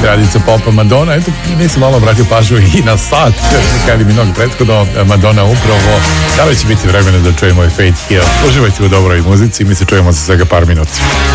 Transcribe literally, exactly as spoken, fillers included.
Kraljica popa Madonna. Eto, nisam malo obratio pažnju i na sat. Kylie Minogue prethodno, Madonna upravo. Kada će biti vremena da čujemo i Faith Hill. Uživajte u dobroj muzici, mi se čujemo za svega par minuta.